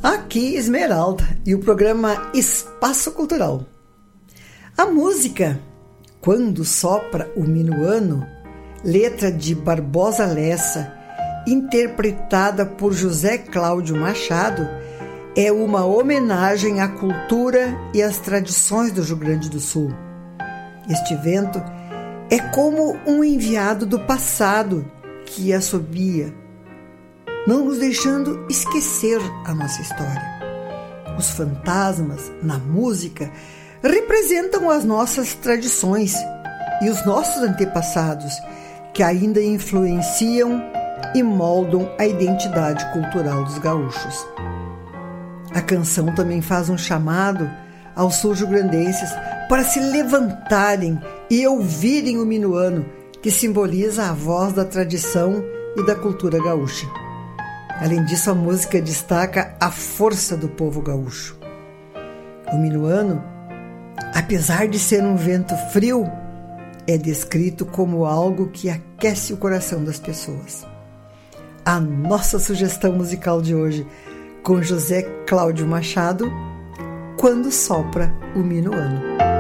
Aqui Esmeralda e o programa Espaço Cultural. A música Quando Sopra o Minuano, letra de Barbosa Lessa, interpretada por José Cláudio Machado, é uma homenagem à cultura e às tradições do Rio Grande do Sul. Este evento é como um enviado do passado que assobia, não nos deixando esquecer a nossa história. Os fantasmas, na música, representam as nossas tradições e os nossos antepassados, que ainda influenciam e moldam a identidade cultural dos gaúchos. A canção também faz um chamado aos sul-rio-grandenses para se levantarem e ouvirem o minuano, que simboliza a voz da tradição e da cultura gaúcha. Além disso, a música destaca a força do povo gaúcho. O minuano, apesar de ser um vento frio, é descrito como algo que aquece o coração das pessoas. A nossa sugestão musical de hoje, com José Cláudio Machado, Quando Sopra o Minuano.